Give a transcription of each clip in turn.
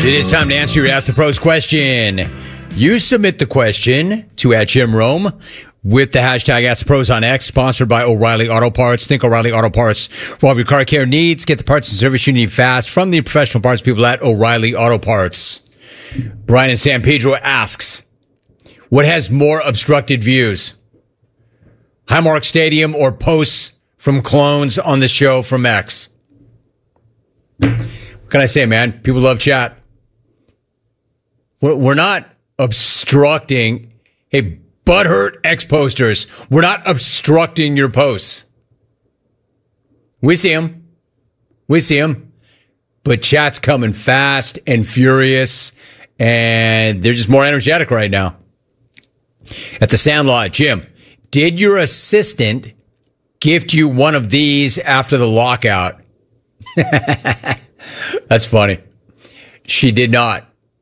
It is time to answer your Ask the Pros question. You submit the question to @JimRome with the hashtag Ask the Pros on X, sponsored by O'Reilly Auto Parts. Think O'Reilly Auto Parts for all of your car care needs. Get the parts and service you need fast from the professional parts people at O'Reilly Auto Parts. Brian in San Pedro asks, what has more obstructed views? Highmark Stadium or posts from clones on the show from X? What can I say, man? People love chat. We're not obstructing. Hey, butthurt X posters. We're not obstructing your posts. We see them. We see them. But chat's coming fast and furious, and they're just more energetic right now. At the Sandlot, Jim, did your assistant gift you one of these after the lockout? That's funny. She did not.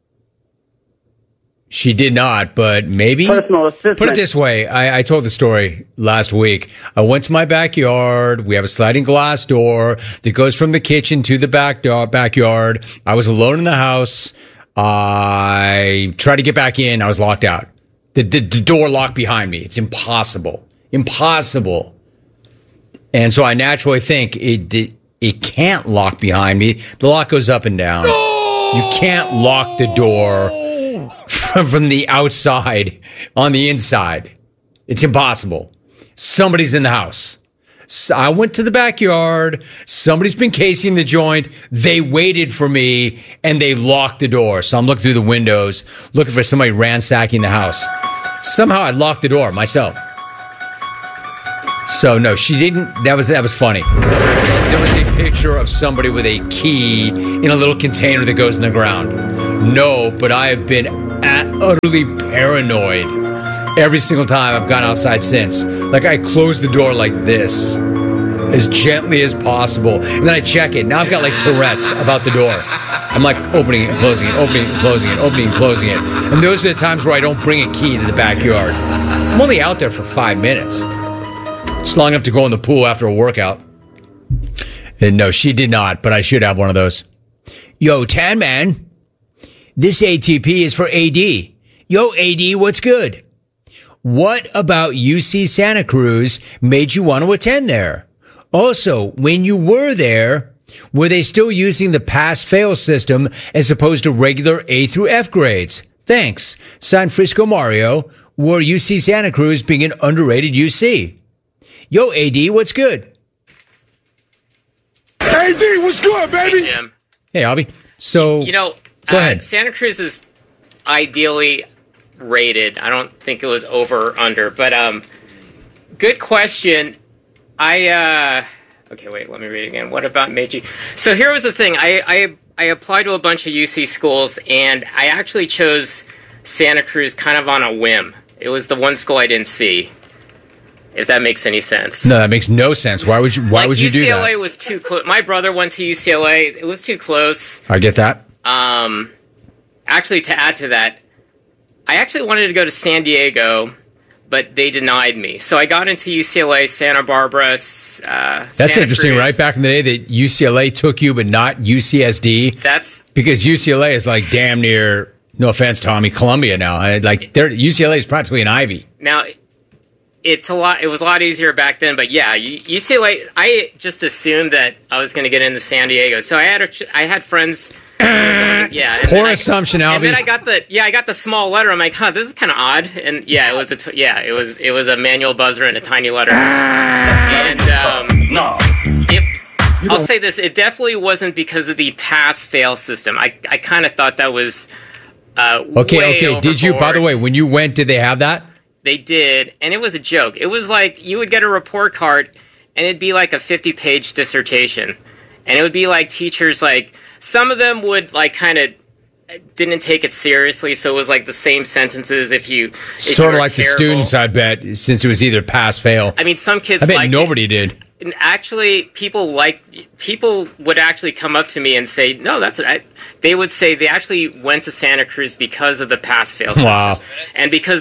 She did not, but maybe. Personal assistant. Put it this way. I told the story last week. I went to my backyard. We have a sliding glass door that goes from the kitchen to the backyard. I was alone in the house. I tried to get back in. I was locked out. The door locked behind me. It's impossible. Impossible. And so I naturally think it can't lock behind me. The lock goes up and down. No! You can't lock the door from the outside on the inside. It's impossible. Somebody's in the house. So I went to the backyard. Somebody's been casing the joint. They waited for me and they locked the door. So I'm looking through the windows, looking for somebody ransacking the house. Somehow I locked the door myself. So no, she didn't. That was funny. There was a picture of somebody with a key in a little container that goes in the ground. No, but I have been utterly paranoid every single time I've gone outside since. Like, I close the door like this, as gently as possible, and then I check it. Now I've got like Tourette's about the door. I'm like opening it and closing it, opening it and closing it, opening and closing it. And those are the times where I don't bring a key to the backyard. I'm only out there for 5 minutes. It's long enough to go in the pool after a workout. And no, she did not, but I should have one of those. Yo, Tan Man, this ATP is for AD. Yo, AD, what's good? What about UC Santa Cruz made you want to attend there? Also, when you were there, were they still using the pass-fail system as opposed to regular A through F grades? Thanks. San Francisco Mario, or UC Santa Cruz being an underrated UC. Yo, AD, what's good? AD, what's good, baby? Hey, Jim. Hey, Avi. So, go ahead. Santa Cruz is ideally rated. I don't think it was over or under, but good question. Okay, wait, let me read it again. What about Meiji? So here was the thing. I applied to a bunch of UC schools, and I actually chose Santa Cruz kind of on a whim. It was the one school I didn't see. If that makes any sense. No, that makes no sense. Why would you do that? UCLA was too close. My brother went to UCLA. It was too close. I get that. Actually, to add to that, I actually wanted to go to San Diego, but they denied me. So I got into UCLA, Santa Barbara, That's Santa interesting, Cruz. right? Back in the day that UCLA took you, but not UCSD. That's because UCLA is like damn near, no offense, Tommy, Columbia now. UCLA is practically an Ivy. Now, it was a lot easier back then, but yeah, UCLA, I just assumed that I was going to get into San Diego. So I had friends. Yeah. Poor assumption, Alvy. And then I got the small letter. I'm like, this is kind of odd. And yeah, it was a manual buzzer and a tiny letter. And I'll say this, it definitely wasn't because of the pass-fail system. I kind of thought that was way Did you, by the overboard. way, when you went, did they have that? They did, and it was a joke. It was like you would get a report card, and it'd be like a 50-page dissertation. And it would be like teachers, like, some of them would, like, kind of didn't take it seriously, so it was like the same sentences if you Sort of were like terrible. the students, I bet, since it was either pass-fail. I mean, some kids I bet liked nobody it. did. And actually, people would actually come up to me and say, no, they would say they actually went to Santa Cruz because of the pass-fail system. Wow. And because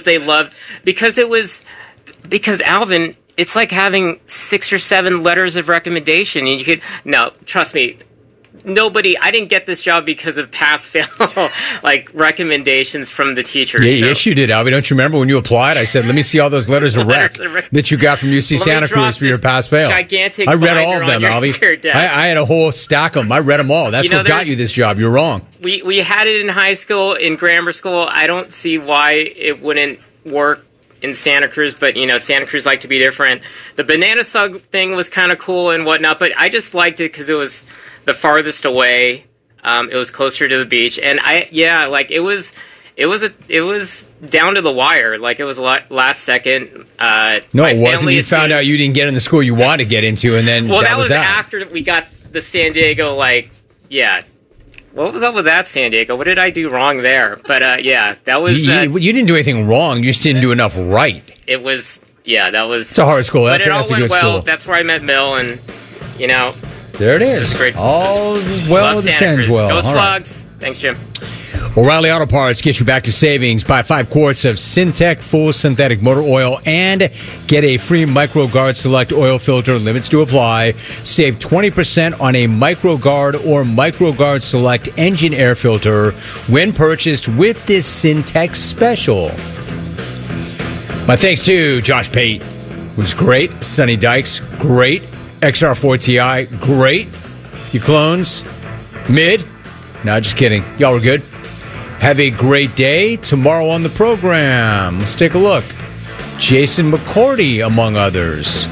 Alvin, it's like having 6 or 7 letters of recommendation. And trust me, nobody. I didn't get this job because of pass-fail like recommendations from the teachers. Yeah, so. Yes, you did, Albie. Don't you remember when you applied? I said, "Let me see all those letters of rec that you got from UC Santa Cruz for your pass-fail." Gigantic. I read all of them, Albie. I had a whole stack of them. I read them all. That's what got you this job. You're wrong. We had it in high school, in grammar school. I don't see why it wouldn't work in Santa Cruz, but Santa Cruz like to be different. The banana slug thing was kind of cool and whatnot, but I just liked it because it was the farthest away. It was closer to the beach, and it was down to the wire. Like, it was last second. No, it wasn't. You found out you didn't get in the school you wanted to get into, and then that was after we got the San Diego. What was up with that, San Diego? What did I do wrong there? But that was. You didn't do anything wrong. You just didn't do enough right. It was. Yeah, that was. It's a hard school. That's a good school. That's where I met Mill, and there it is. All is well as it ends well. Go Slugs. Right. Thanks, Jim. O'Reilly Auto Parts gets you back to savings. Buy 5 quarts of Syntec full synthetic motor oil and get a free MicroGuard Select oil filter. Limits to apply. Save 20% on a MicroGuard or MicroGuard Select engine air filter when purchased with this Syntec special. My thanks to Josh Pate, who's great. Sonny Dykes, great. XR4 Ti, great. You clones, mid. No, just kidding. Y'all were good. Have a great day. Tomorrow on the program, let's take a look. Jason McCourty, among others.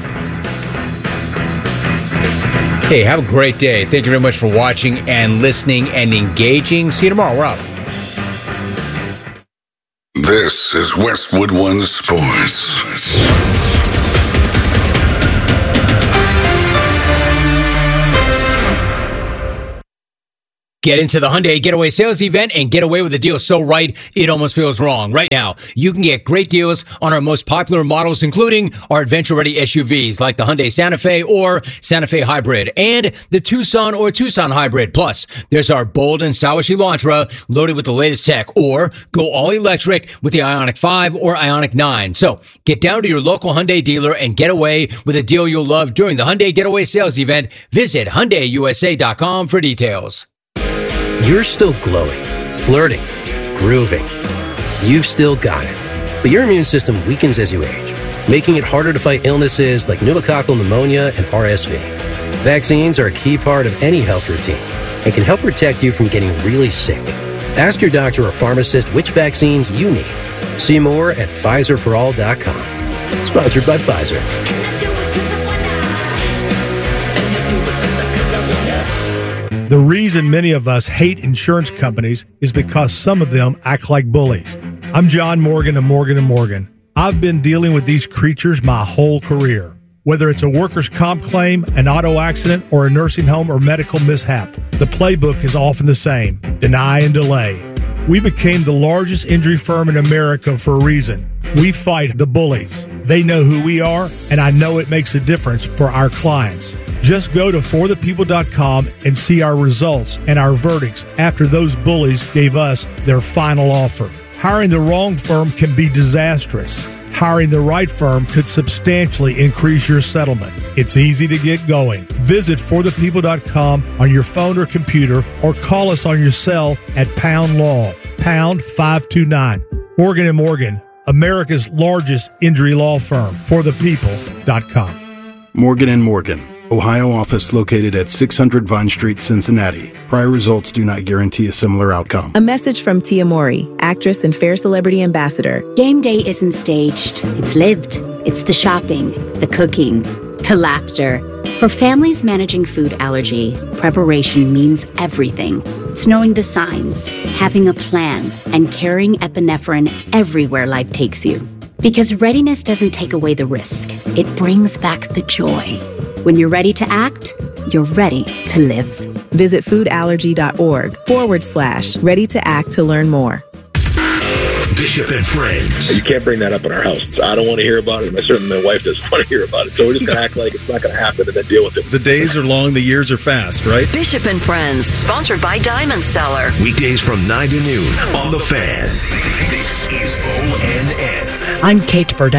Hey, have a great day. Thank you very much for watching and listening and engaging. See you tomorrow. We're out. This is Westwood One Sports. Get into the Hyundai Getaway Sales Event and get away with a deal so right, it almost feels wrong. Right now, you can get great deals on our most popular models, including our adventure-ready SUVs like the Hyundai Santa Fe or Santa Fe Hybrid and the Tucson or Tucson Hybrid. Plus, there's our bold and stylish Elantra loaded with the latest tech, or go all-electric with the Ioniq 5 or Ioniq 9. So, get down to your local Hyundai dealer and get away with a deal you'll love during the Hyundai Getaway Sales Event. Visit HyundaiUSA.com for details. You're still glowing, flirting, grooving. You've still got it. But your immune system weakens as you age, making it harder to fight illnesses like pneumococcal pneumonia and RSV. Vaccines are a key part of any health routine and can help protect you from getting really sick. Ask your doctor or pharmacist which vaccines you need. See more at PfizerForAll.com. Sponsored by Pfizer. The reason many of us hate insurance companies is because some of them act like bullies. I'm John Morgan of Morgan & Morgan. I've been dealing with these creatures my whole career. Whether it's a workers' comp claim, an auto accident, or a nursing home or medical mishap, the playbook is often the same: deny and delay. We became the largest injury firm in America for a reason. We fight the bullies. They know who we are, and I know it makes a difference for our clients. Just go to forthepeople.com and see our results and our verdicts after those bullies gave us their final offer. Hiring the wrong firm can be disastrous. Hiring the right firm could substantially increase your settlement. It's easy to get going. Visit forthepeople.com on your phone or computer, or call us on your cell at Pound Law, pound 529. Morgan & Morgan, America's largest injury law firm. forthepeople.com. Morgan & Morgan, Ohio office located at 600 Vine Street, Cincinnati. Prior results do not guarantee a similar outcome. A message from Tia Mori, actress and Fair Celebrity Ambassador. Game day isn't staged. It's lived. It's the shopping, the cooking, the laughter. For families managing food allergy, preparation means everything. It's knowing the signs, having a plan, and carrying epinephrine everywhere life takes you. Because readiness doesn't take away the risk. It brings back the joy. When you're ready to act, you're ready to live. Visit foodallergy.org/ready to act to learn more. Bishop and Friends. You can't bring that up in our house. I don't want to hear about it, and certainly my wife doesn't want to hear about it. So we're just going to act like it's not going to happen and then deal with it. The days are long, the years are fast, right? Bishop and Friends, sponsored by Diamond Seller. Weekdays from 9 to noon on The Fan. This is ONN. I'm Kate Burdett.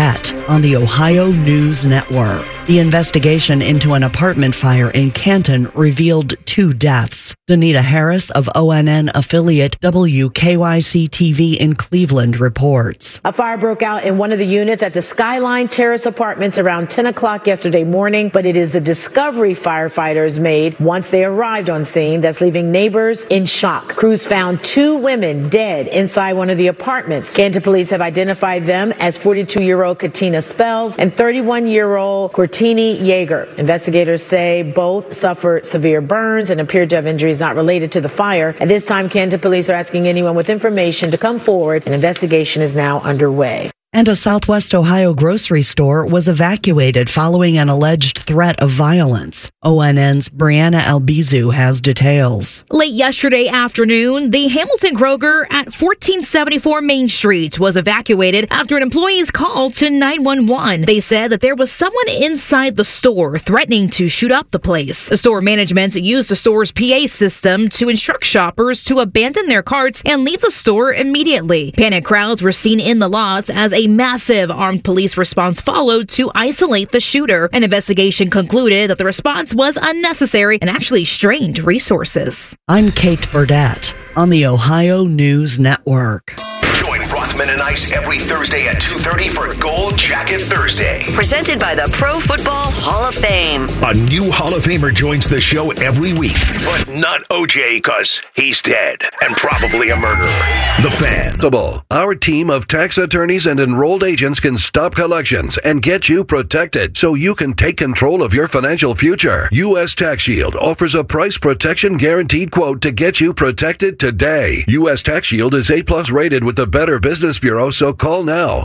on the Ohio News Network. The investigation into an apartment fire in Canton revealed 2 deaths. Danita Harris of ONN affiliate WKYC-TV in Cleveland reports. A fire broke out in one of the units at the Skyline Terrace Apartments around 10 o'clock yesterday morning, but it is the discovery firefighters made once they arrived on scene that's leaving neighbors in shock. Crews found 2 women dead inside one of the apartments. Canton police have identified them as 42-year-old Katina Spells and 31-year-old Courtney Yeager. Investigators say both suffered severe burns and appeared to have injuries not related to the fire. At this time, Canton police are asking anyone with information to come forward. An investigation is now underway. And a Southwest Ohio grocery store was evacuated following an alleged threat of violence. ONN's Brianna Albizu has details. Late yesterday afternoon, the Hamilton Kroger at 1474 Main Street was evacuated after an employee's call to 911. They said that there was someone inside the store threatening to shoot up the place. The store management used the store's PA system to instruct shoppers to abandon their carts and leave the store immediately. Panic crowds were seen in the lots as a massive armed police response followed to isolate the shooter. An investigation concluded that the response was unnecessary and actually strained resources. I'm Kate Burdett on the Ohio News Network. Join Rothman and Ice every Thursday at 2:30 for Gold Jacket Thursday. Presented by the Pro Football Hall of Fame. A new Hall of Famer joins the show every week, but not OJ because he's dead and probably a murderer. The Fan. Our team of tax attorneys and enrolled agents can stop collections and get you protected so you can take control of your financial future. U.S. Tax Shield offers a price protection guaranteed quote to get you protected today. U.S. Tax Shield is A+ rated with the Better Business Bureau, so call now.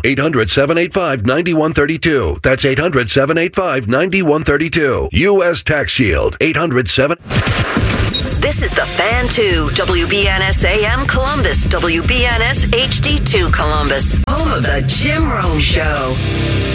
800-785-9132. That's 800-785-9132. U.S. Tax Shield. 800-7... This is the Fan 2, WBNS AM Columbus, WBNS HD2 Columbus, home of the Jim Rome Show.